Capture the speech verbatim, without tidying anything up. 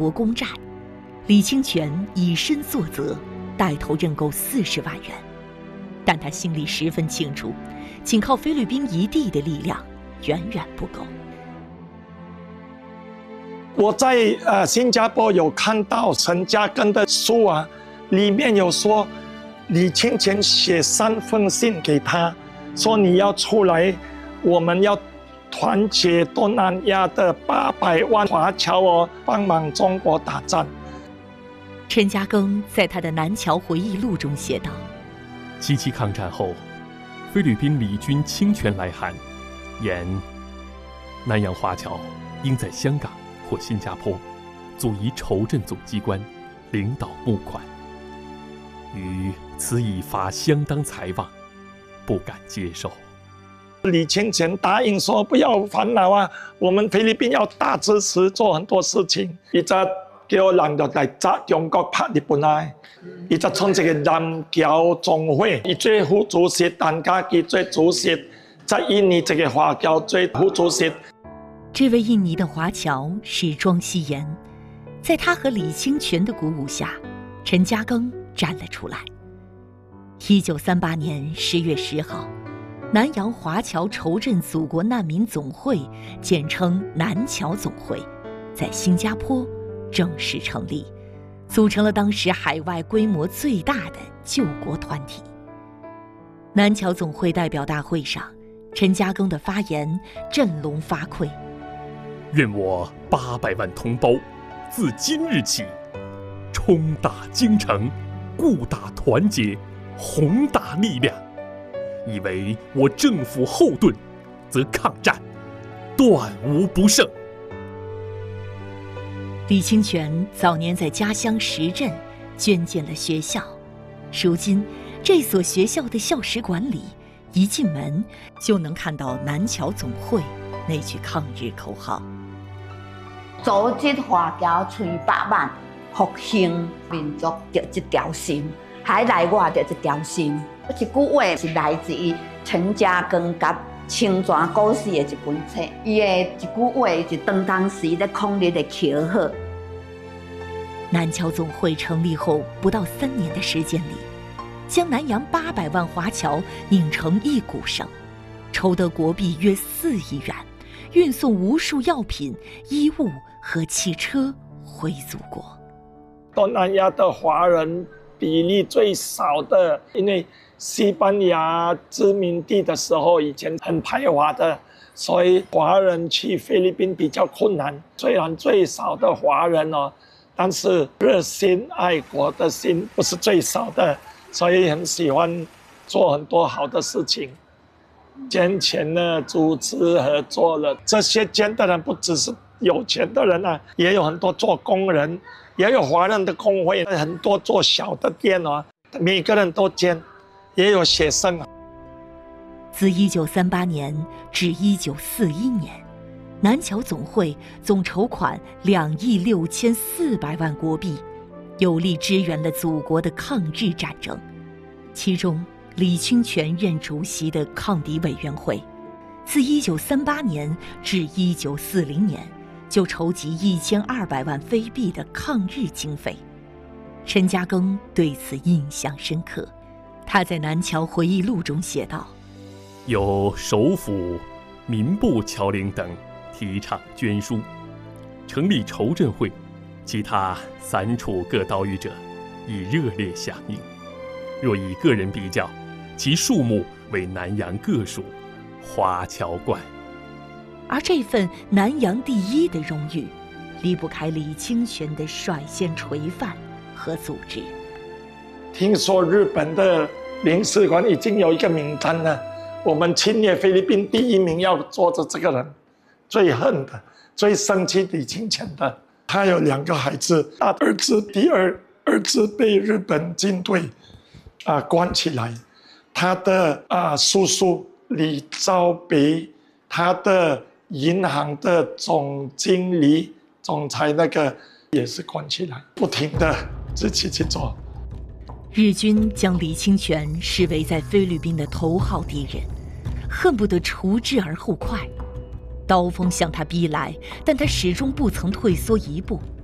国公债，李清泉以身作则，带头认购四十万元。但他心里十分清楚，仅靠菲律宾一地的力量远远不够。 我在呃新加坡有看到陈嘉庚的书啊，里面有说李清泉写三封信给他，说你要出来，我们要团结东南亚的八百万华侨哦，帮忙中国打仗。 陈嘉庚在他的《南侨回忆录》中写道： 七七抗战后，菲律宾理军清泉来函，言南洋华侨应在香港或新加坡组一筹赈总机关，领导募款。于此已发相当财望，不敢接受。 李清泉答应说不要烦恼啊，我们菲律宾要大支持做很多事情。而家叫人就嚟砸中國拍日本啊！而家從這個南僑總會，而最副主席，大家嘅最主席，在印尼這個華僑最副主席。 这位印尼的华侨是庄希言，在他和李清泉的鼓舞下，陈嘉庚站了出来。一九三八年十月十号，南洋华侨筹赈祖国难民总会，简称南侨总会，在新加坡正式成立，组成了当时海外规模最大的救国团体。南侨总会代表大会上，陈嘉庚的发言振聋发聩。 愿我八百万同胞自今日起，冲打京城，固打团结，宏大力量，以为我政府后盾，则抗战断无不胜。 李清泉早年在家乡石镇捐建了学校，如今这所学校的校史馆里，一进门就能看到南侨总会那句抗日口号： 组织华侨吹百万，复兴民族就一条心，海内外就一条心。这句话是来自于陈嘉庚甲清泉故事的一本册，伊的一句话是当当时在抗日的口号。 南侨总会成立后不到三年的时间里，将南洋八百万华侨拧成一股绳，筹得国币约四亿元，运送无数药品、衣物和汽车回祖国。 东南亚的华人比例最少的，因为西班牙殖民地的时候以前很排华的，所以华人去菲律宾比较困难。虽然最少的华人哦，但是热心爱国的心不是最少的，所以很喜欢做很多好的事情。捐钱呢，组织合作了，这些捐的人不只是有钱的人啊，也有很多做工人，也有华人的工会，很多做小的店哦，每个人都捐，也有学生啊。 自一九三八年至一九四一年，南侨总会总筹款两亿六千四百万国币，有力支援了祖国的抗日战争。其中，李清泉任主席的抗敌委员会，自一九三八年至一九四零年，就筹集一千二百万菲币的抗日经费。陈嘉庚对此印象深刻，他在《南侨回忆录》中写道： 有首府、民部侨领等提倡捐书，成立筹赈会，其他三处各岛屿者亦热烈响应。若以个人比较，其数目为南洋各属华侨冠。 而这份南洋第一的荣誉，离不开李清泉的率先垂范和组织。 听说日本的领事馆已经有一个名单了，我们侵略菲律宾第一名要做着这个人，最恨的、最生气李清泉的。他有两个孩子，大儿子第二儿子被日本军队啊、呃、关起来，他的啊、呃、叔叔李兆北，他的银行的总经理、总裁那个也是关起来，不停的自己去做。 日军将李清泉视为在菲律宾的头号敌人，恨不得除之而后快。刀锋向他逼来，但他始终不曾退缩一步。